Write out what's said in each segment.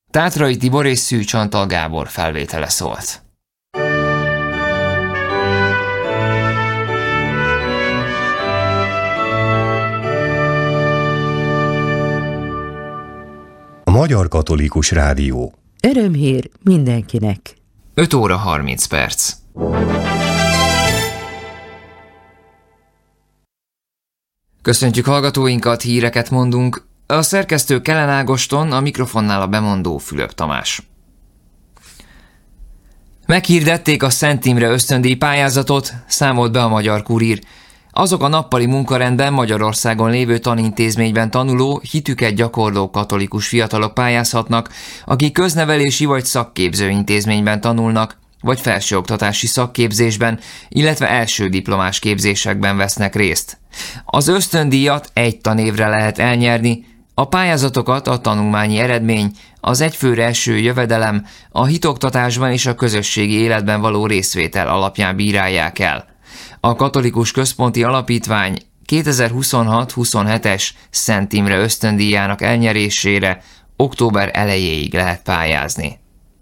Tátrai Tibor és Szűcs Antal Gábor felvétele szólt. A Magyar Katolikus Rádió. Örömhír mindenkinek. 5 óra 30 perc. Köszöntjük hallgatóinkat, híreket mondunk. A szerkesztő Kellen Ágoston, a mikrofonnál a bemondó Fülöp Tamás. Meghirdették a Szent Imre ösztöndíj pályázatot, számolt be a Magyar Kurír. Azok a nappali munkarendben Magyarországon lévő tanintézményben tanuló, hitüket gyakorló katolikus fiatalok pályázhatnak, akik köznevelési vagy szakképző intézményben tanulnak, vagy felsőoktatási szakképzésben, illetve első diplomás képzésekben vesznek részt. Az ösztöndíjat 1 tanévre lehet elnyerni, a pályázatokat a tanulmányi eredmény, az egyfőre eső jövedelem, a hitoktatásban és a közösségi életben való részvétel alapján bírálják el. A Katolikus Központi Alapítvány 2026-27-es Szent Imre ösztöndíjának elnyerésére október elejéig lehet pályázni.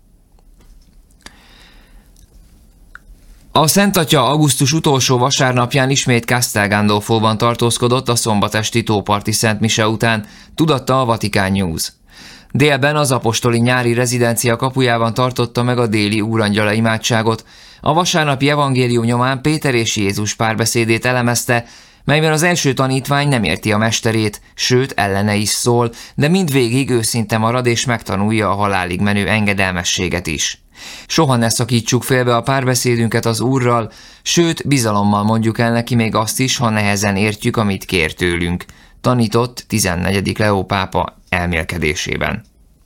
A Szent Atya augusztus utolsó vasárnapján ismét Castel Gandolfóban tartózkodott a szombatesti tóparti Szent Mise után, tudatta a Vatican News. Délben az apostoli nyári rezidencia kapujában tartotta meg a déli úrangyala imádságot. A vasárnapi evangélium nyomán Péter és Jézus párbeszédét elemezte, melyben az első tanítvány nem érti a mesterét, sőt ellene is szól, de mindvégig őszinte marad és megtanulja a halálig menő engedelmességet is. Soha ne szakítsuk félbe a párbeszédünket az Úrral, sőt bizalommal mondjuk el neki még azt is, ha nehezen értjük, amit kér tőlünk, tanított 14. Leó pápa elmélkedésében.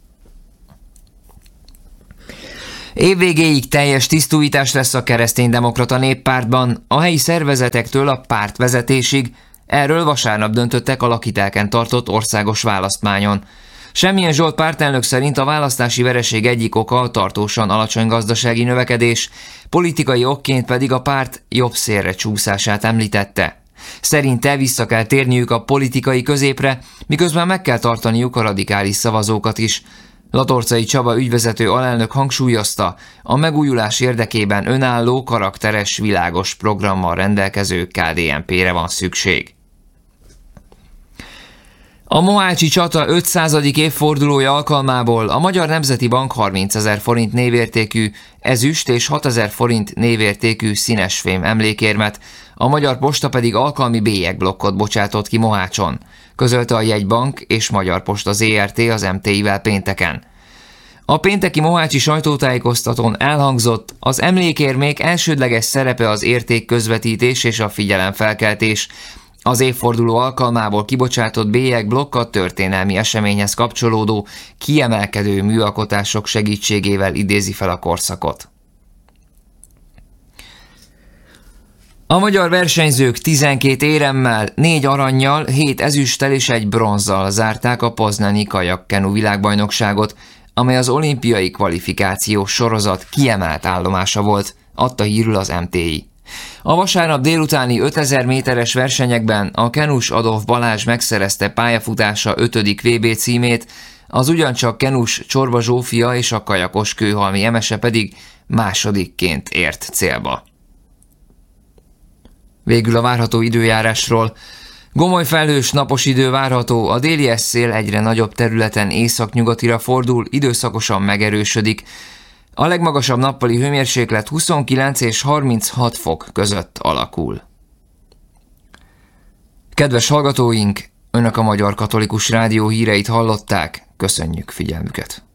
Évvégéig teljes tisztújítás lesz a Kereszténydemokrata Néppártban, a helyi szervezetektől a pártvezetésig. Erről vasárnap döntöttek a Lakitelken tartott országos választmányon. Semmilyen Zsolt pártelnök szerint a választási vereség egyik oka a tartósan alacsony gazdasági növekedés, politikai okként pedig a párt jobb szélre csúszását említette. Szerinte vissza kell térniük a politikai középre, miközben meg kell tartaniuk a radikális szavazókat is. Latorcai Csaba ügyvezető alelnök hangsúlyozta, a megújulás érdekében önálló, karakteres, világos programmal rendelkező KDNP-re van szükség. A mohácsi csata 500. évfordulója alkalmából a Magyar Nemzeti Bank 30 000 forint névértékű ezüst és 6 000 forint névértékű színesfém emlékérmet, a Magyar Posta pedig alkalmi bélyegblokkot bocsátott ki Mohácson, közölte a Jegybank és Magyar Posta Zrt. Az MTI-vel pénteken. A pénteki mohácsi sajtótájékoztatón elhangzott, az emlékérmék elsődleges szerepe az értékközvetítés és a figyelemfelkeltés. Az évforduló alkalmából kibocsátott bélyegblokk a történelmi eseményhez kapcsolódó, kiemelkedő műalkotások segítségével idézi fel a korszakot. A magyar versenyzők 12 éremmel, 4 arannyal, 7 ezüsttel és 1 bronzzal zárták a poznani kajakkenu világbajnokságot, amely az olimpiai kvalifikációs sorozat kiemelt állomása volt, adta hírül az MTI. A vasárnap délutáni 5000 méteres versenyekben a kenus Adolf Balázs megszerezte pályafutása 5. VB címét, az ugyancsak kenus Csorba Zsófia és a kajakos Kőhalmi Emese pedig másodikként ért célba. Végül a várható időjárásról. Gomoly felhős napos idő várható, a déli szél egyre nagyobb területen északnyugatira fordul, időszakosan megerősödik. A legmagasabb nappali hőmérséklet 29 és 36 fok között alakul. Kedves hallgatóink, Önök a Magyar Katolikus Rádió híreit hallották, köszönjük figyelmüket!